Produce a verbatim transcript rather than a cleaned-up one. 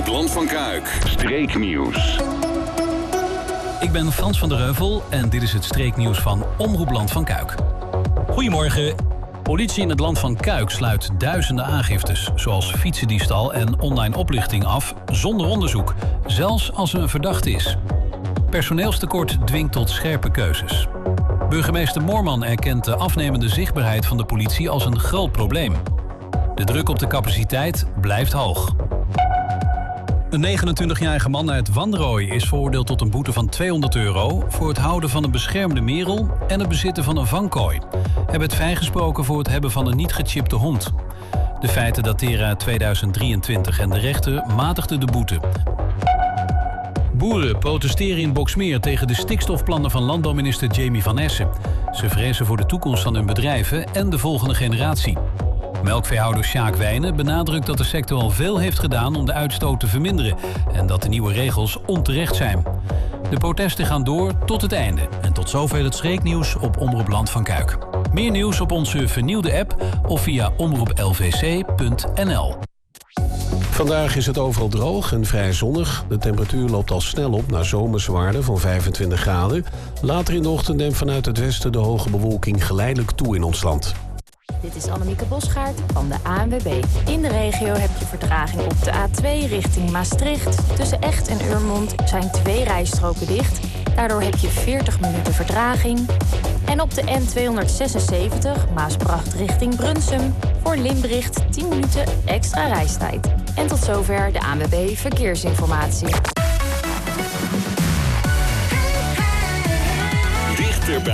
Land van Kuik. Streeknieuws. Ik ben Frans van der Heuvel en dit is het streeknieuws van Omroep Land van Kuik. Goedemorgen. Politie in het Land van Kuik sluit duizenden aangiftes, zoals fietsendiefstal en online oplichting af, zonder onderzoek, zelfs als er een verdachte is. Personeelstekort dwingt tot scherpe keuzes. Burgemeester Moorman erkent de afnemende zichtbaarheid van de politie als een groot probleem. De druk op de capaciteit blijft hoog. Een negenentwintigjarige man uit Wanrooy is veroordeeld tot een boete van tweehonderd euro... voor het houden van een beschermde merel en het bezitten van een vangkooi. Hij werd vrijgesproken voor het hebben van een niet gechipte hond. De feiten dateren uit tweeduizend drieëntwintig en de rechter matigde de boete. Boeren protesteren in Boxmeer tegen de stikstofplannen van landbouwminister Jamie van Essen. Ze vrezen voor de toekomst van hun bedrijven en de volgende generatie. Melkveehouder Sjaak Wijnen benadrukt dat de sector al veel heeft gedaan om de uitstoot te verminderen en dat de nieuwe regels onterecht zijn. De protesten gaan door tot het einde. En tot zover het streeknieuws op Omroep Land van Kuik. Meer nieuws op onze vernieuwde app of via omroep l v c punt n l. Vandaag is het overal droog en vrij zonnig. De temperatuur loopt al snel op naar zomerse waarden van vijfentwintig graden. Later in de ochtend neemt vanuit het westen de hoge bewolking geleidelijk toe in ons land. Dit is Annemieke Bosgaard van de A N W B. In de regio heb je vertraging op de A twee richting Maastricht. Tussen Echt en Urmond zijn twee rijstroken dicht. Daardoor heb je veertig minuten vertraging. En op de N tweehonderdzesenzeventig Maasbracht richting Brunsum. Voor Limbricht tien minuten extra reistijd. En tot zover de A N W B Verkeersinformatie.